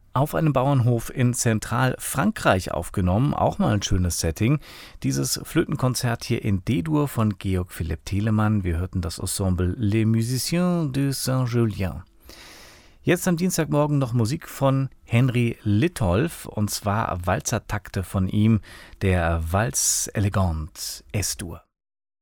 Auf einem Bauernhof in Zentralfrankreich aufgenommen, auch mal ein schönes Setting. Dieses Flötenkonzert hier in D-Dur von Georg Philipp Telemann. Wir hörten das Ensemble Les Musiciens de Saint-Julien. Jetzt am Dienstagmorgen noch Musik von Henry Litolff, und zwar Walzertakte von ihm, der Valse Elegante S-Dur.